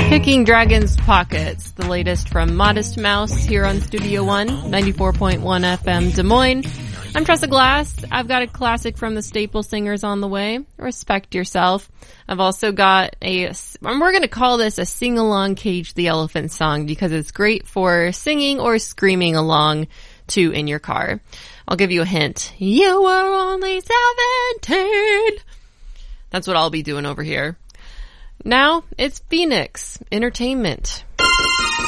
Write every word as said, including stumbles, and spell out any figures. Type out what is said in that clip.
Kicking Dragon's Pockets, the latest from Modest Mouse here on Studio One, ninety-four point one F M Des Moines. I'm Tressa Glass. I've got a classic from the Staple Singers on the way. Respect Yourself. I've also got a, we're going to call this a sing-along Cage the Elephant song because it's great for singing or screaming along to in your car. I'll give you a hint. You were only seventeen. That's what I'll be doing over here. Now, it's Phoenix Entertainment.